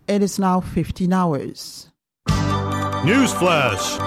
It is now 15 hours. News Flash.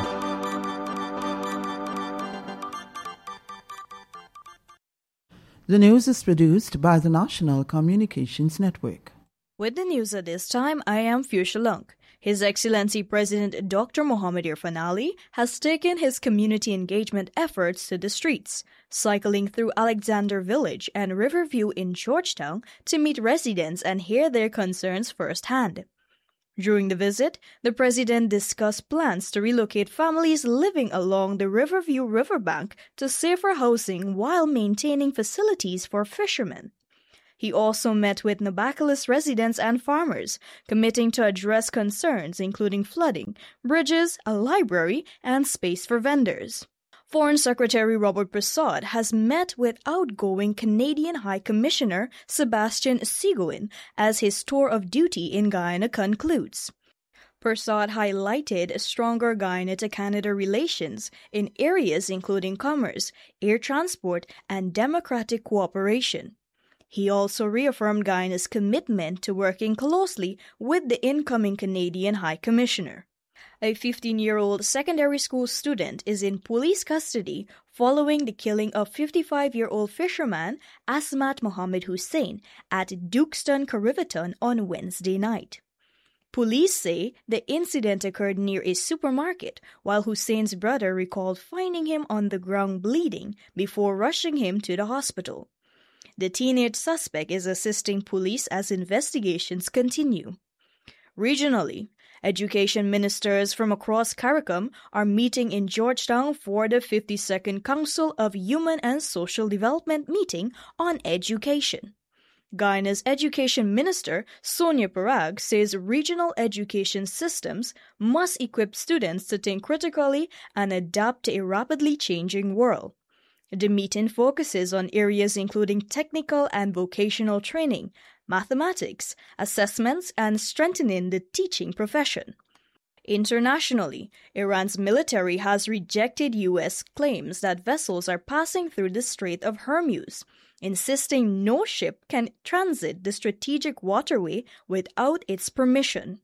The news is produced by the National Communications Network. With the news at this time, I am Fuchsia Lung. His Excellency President Dr. Mohamed Irfaan Ali has taken his community engagement efforts to the streets, cycling through Alexander Village and Riverview in Georgetown to meet residents and hear their concerns firsthand. During the visit, the President discussed plans to relocate families living along the Riverview riverbank to safer housing while maintaining facilities for fishermen. He also met with Nabacalus residents and farmers, committing to address concerns including flooding, bridges, a library, and space for vendors. Foreign Secretary Robert Prasad has met with outgoing Canadian High Commissioner Sebastian Seguin as his tour of duty in Guyana concludes. Prasad highlighted stronger Guyana to Canada relations in areas including commerce, air transport, and democratic cooperation. He also reaffirmed Guyana's commitment to working closely with the incoming Canadian High Commissioner. A 15-year-old secondary school student is in police custody following the killing of 55-year-old fisherman Asmat Mohammed Hussein at Dukeston, Cariveton on Wednesday night. Police say the incident occurred near a supermarket, while Hussein's brother recalled finding him on the ground bleeding before rushing him to the hospital. The teenage suspect is assisting police as investigations continue. Regionally, education ministers from across CARICOM are meeting in Georgetown for the 52nd Council of Human and Social Development meeting on education. Guyana's Education Minister, Sonia Parag, says regional education systems must equip students to think critically and adapt to a rapidly changing world. The meeting focuses on areas including technical and vocational training, mathematics, assessments, and strengthening the teaching profession. Internationally, Iran's military has rejected U.S. claims that vessels are passing through the Strait of Hormuz, insisting no ship can transit the strategic waterway without its permission.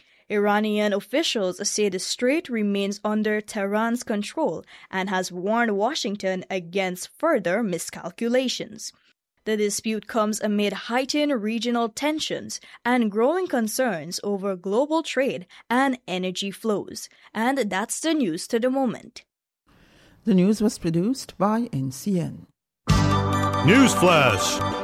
Iranian officials say the strait remains under Tehran's control and has warned Washington against further miscalculations. The dispute comes amid heightened regional tensions and growing concerns over global trade and energy flows. And that's the news to the moment. The news was produced by NCN. News Flash.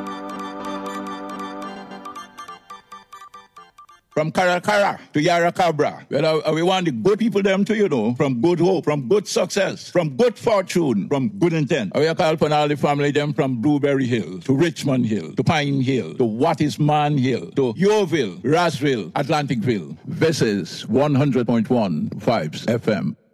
From Caracara to Yarracabra, well, we want the good people them to, from good hope, from good success, from good fortune, from good intent. We call upon all the family them from Blueberry Hill to Richmond Hill to Pine Hill to Wattisman Hill to Yeovil, Rossville, Atlanticville. This is 100.1 Vibes FM.